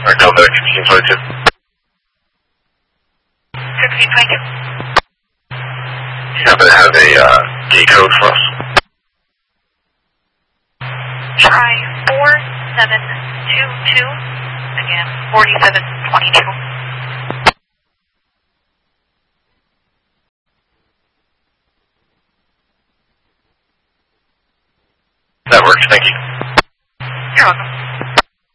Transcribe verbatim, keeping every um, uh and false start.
Or Delta sixteen twenty-two. sixteen twenty-two. You happen to have a uh, gate code for us? Try four seven two two. Again, forty-seven twenty-two. That works, thank you.